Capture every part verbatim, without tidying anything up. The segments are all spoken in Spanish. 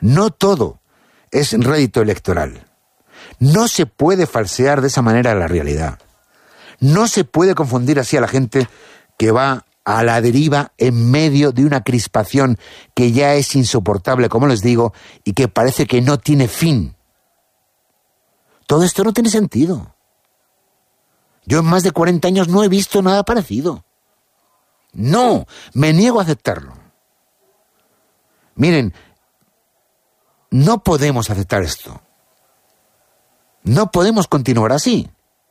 No todo es rédito electoral. No se puede falsear de esa manera la realidad. No se puede confundir así a la gente que va a la deriva en medio de una crispación que ya es insoportable, como les digo, y que parece que no tiene fin. Todo esto no tiene sentido. Yo en más de cuarenta años no he visto nada parecido. No, me niego a aceptarlo. Miren, no podemos aceptar esto. No podemos continuar así.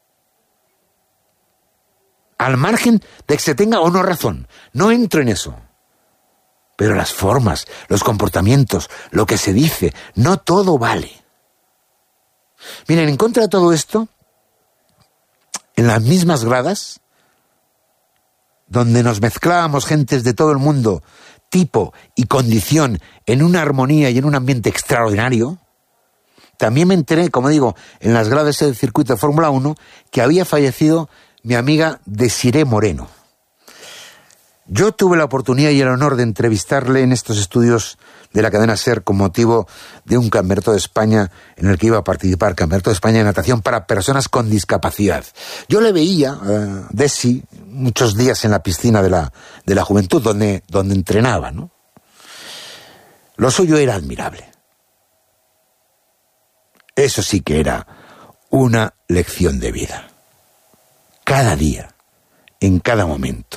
Al margen de que se tenga o no razón, no entro en eso. Pero las formas, los comportamientos, lo que se dice, no todo vale. Miren, en contra de todo esto, en las mismas gradas, donde nos mezclábamos gentes de todo el mundo, tipo y condición, en una armonía y en un ambiente extraordinario, también me enteré, como digo, en las gradas del circuito de Fórmula uno, que había fallecido mi amiga Desiree Moreno. Yo tuve la oportunidad y el honor de entrevistarle en estos estudios de la cadena SER con motivo de un campeonato de España en el que iba a participar, campeonato de España de natación para personas con discapacidad. Yo le veía a uh, Desi muchos días en la piscina de la, de la juventud donde, donde entrenaba, ¿no? Lo suyo era admirable. Eso sí que era una lección de vida. Cada día, en cada momento.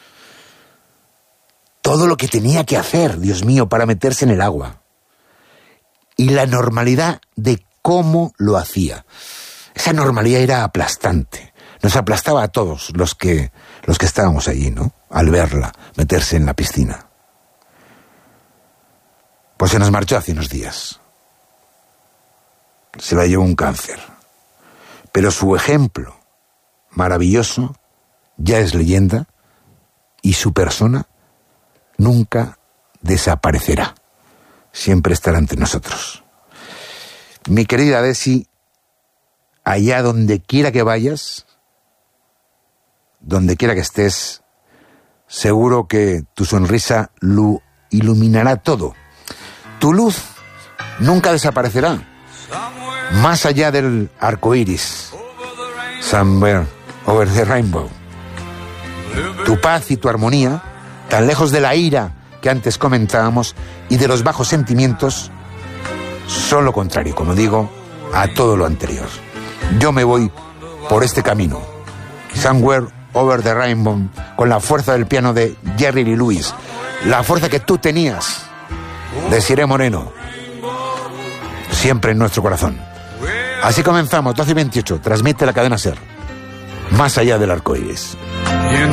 Todo lo que tenía que hacer, Dios mío, para meterse en el agua. Y la normalidad de cómo lo hacía. Esa normalidad era aplastante. Nos aplastaba a todos los que, los que estábamos allí, ¿no? Al verla meterse en la piscina. Pues se nos marchó hace unos días. Se la llevó un cáncer. Pero su ejemplo maravilloso ya es leyenda y su persona nunca desaparecerá. Siempre estará entre nosotros. Mi querida Desi, allá donde quiera que vayas, donde quiera que estés, seguro que tu sonrisa lo iluminará todo. Tu luz nunca desaparecerá. Más allá del arco iris, somewhere over the rainbow. Tu paz y tu armonía, tan lejos de la ira que antes comentábamos y de los bajos sentimientos, son lo contrario, como digo, a todo lo anterior. Yo me voy por este camino, somewhere over the rainbow, con la fuerza del piano de Jerry Lee Lewis, la fuerza que tú tenías, Desiree Moreno, siempre en nuestro corazón. Así comenzamos, doce y veintiocho, transmite la cadena SER, más allá del arco iris.